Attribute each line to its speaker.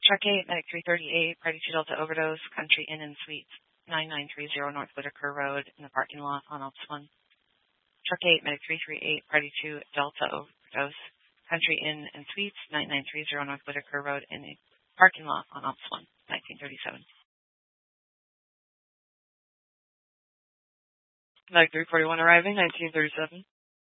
Speaker 1: Truck 8, Medic 338, Party 2 Delta Overdose, Country Inn and Suites, 9930 North Whitaker Road in the parking lot on Ops 1. Truck 8, Medic 338, Party 2 Delta Overdose, Country Inn and Suites, 9930 North Whitaker Road in the parking lot on Ops 1, 1937. Medic 341 arriving, 1937.